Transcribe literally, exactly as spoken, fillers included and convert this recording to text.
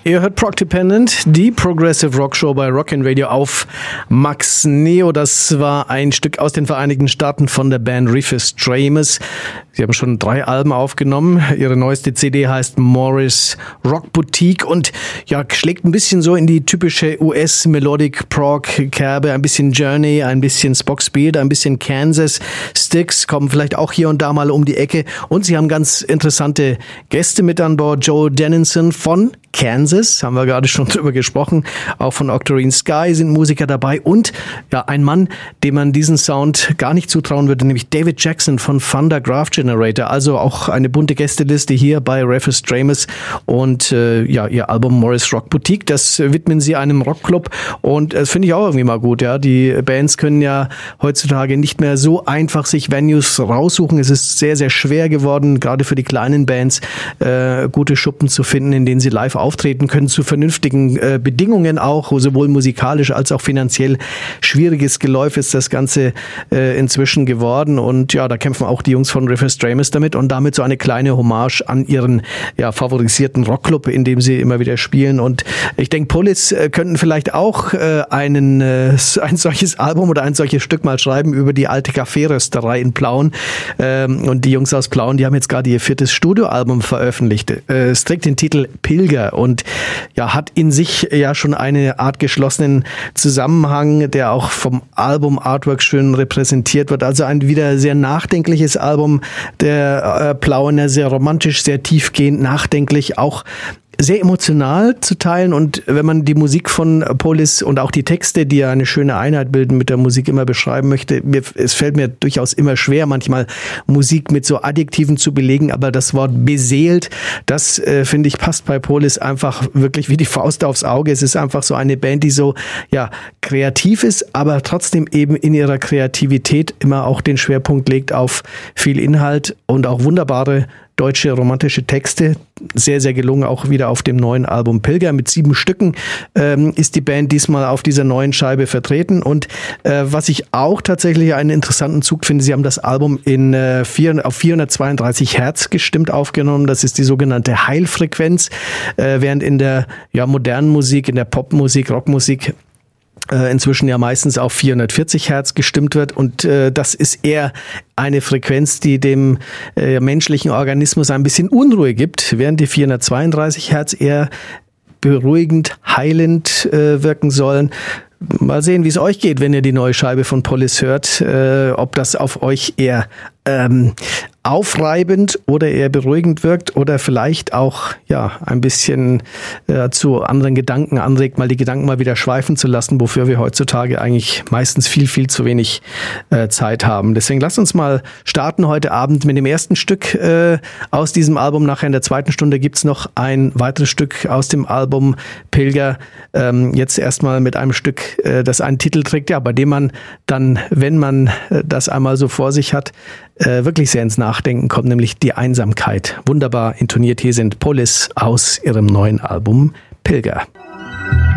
Ihr hört Prog Dependent, die Progressive Rock Show bei Rockin' Radio auf Max Neo. Das war ein Stück aus den Vereinigten Staaten von der Band Refrestramus. Sie haben schon drei Alben aufgenommen. Ihre neueste C D heißt Morris Rock Boutique und ja, schlägt ein bisschen so in die typische U S Melodic Prog Kerbe. Ein bisschen Journey, ein bisschen Spock Speed, ein bisschen Kansas. Styx kommen vielleicht auch hier und da mal um die Ecke. Und sie haben ganz interessante Gäste mit an Bord. Joe Dennison von Kansas, haben wir gerade schon drüber gesprochen. Auch von Octarine Sky sind Musiker dabei und ja, ein Mann, dem man diesen Sound gar nicht zutrauen würde, nämlich David Jackson von Thunder Graph Generator. Also auch eine bunte Gästeliste hier bei Refrestramus und äh, ja, ihr Album Morris Rock Boutique, das widmen sie einem Rockclub und das finde ich auch irgendwie mal gut. Ja, die Bands können ja heutzutage nicht mehr so einfach sich Venues raussuchen. Es ist sehr, sehr schwer geworden, gerade für die kleinen Bands, äh, gute Schuppen zu finden, in denen sie live auftreten können, zu vernünftigen äh, Bedingungen auch, sowohl musikalisch als auch finanziell. Schwieriges Geläuf ist das Ganze äh, inzwischen geworden und ja, da kämpfen auch die Jungs von Refrestramus damit und damit so eine kleine Hommage an ihren ja, favorisierten Rockclub, in dem sie immer wieder spielen und ich denke, Police äh, könnten vielleicht auch äh, einen, äh, ein solches Album oder ein solches Stück mal schreiben über die alte Kaffeerösterei in Plauen ähm, und die Jungs aus Plauen, die haben jetzt gerade ihr viertes Studioalbum veröffentlicht. Äh, es trägt den Titel Pilger und ja, hat in sich ja schon eine Art geschlossenen Zusammenhang, der auch vom Album Artwork schön repräsentiert wird. Also ein wieder sehr nachdenkliches Album der äh, Plauener, sehr romantisch, sehr tiefgehend, nachdenklich, auch sehr emotional zu teilen und wenn man die Musik von Police und auch die Texte, die ja eine schöne Einheit bilden, mit der Musik immer beschreiben möchte, mir, es fällt mir durchaus immer schwer, manchmal Musik mit so Adjektiven zu belegen, aber das Wort beseelt, das äh, finde ich passt bei Police einfach wirklich wie die Faust aufs Auge. Es ist einfach so eine Band, die so ja kreativ ist, aber trotzdem eben in ihrer Kreativität immer auch den Schwerpunkt legt auf viel Inhalt und auch wunderbare deutsche romantische Texte, sehr, sehr gelungen, auch wieder auf dem neuen Album Pilger. Mit sieben Stücken ähm, ist die Band diesmal auf dieser neuen Scheibe vertreten. Und äh, was ich auch tatsächlich einen interessanten Zug finde, sie haben das Album in, äh, vier, auf vierhundertzweiunddreißig Hertz gestimmt aufgenommen. Das ist die sogenannte Heilfrequenz, äh, während in der ja, modernen Musik, in der Popmusik, Rockmusik, Äh, inzwischen ja meistens auf vierhundertvierzig Hertz gestimmt wird und äh, das ist eher eine Frequenz, die dem äh, menschlichen Organismus ein bisschen Unruhe gibt, während die vierhundertzweiunddreißig Hertz eher beruhigend, heilend äh, wirken sollen. Mal sehen, wie es euch geht, wenn ihr die neue Scheibe von Police hört, äh, ob das auf euch eher ähm, aufreibend oder eher beruhigend wirkt oder vielleicht auch ja ein bisschen äh, zu anderen Gedanken anregt, mal die Gedanken mal wieder schweifen zu lassen, wofür wir heutzutage eigentlich meistens viel, viel zu wenig äh, Zeit haben. Deswegen lasst uns mal starten heute Abend mit dem ersten Stück äh, aus diesem Album. Nachher in der zweiten Stunde gibt's noch ein weiteres Stück aus dem Album Pilger. Ähm, jetzt erstmal mit einem Stück, äh, das einen Titel trägt, ja, bei dem man dann, wenn man äh, das einmal so vor sich hat, äh, wirklich sehr ins Nachdenken kommt, nämlich die Einsamkeit. Wunderbar intoniert. Hier sind Police aus ihrem neuen Album Pilger.